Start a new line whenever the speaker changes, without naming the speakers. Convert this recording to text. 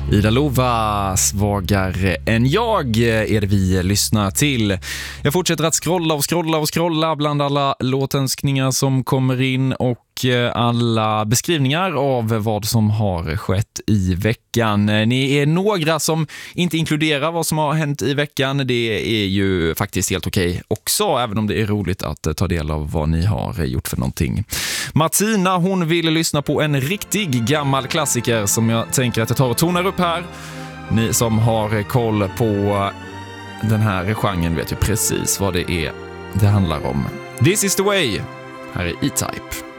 Ida Lova, Svagare än jag är det vi lyssnar till. Jag fortsätter att scrolla bland alla låtönskningar som kommer in och alla beskrivningar av vad som har skett i veckan. Ni är några som inte inkluderar vad som har hänt i veckan. Det är ju faktiskt helt okej också, även om det är roligt att ta del av vad ni har gjort för någonting. Martina, hon ville lyssna på en riktig gammal klassiker som jag tänker att jag tar och tonar upp här. Ni som har koll på den här genren vet ju precis vad det är det handlar om. This is the way. Här är E-Type.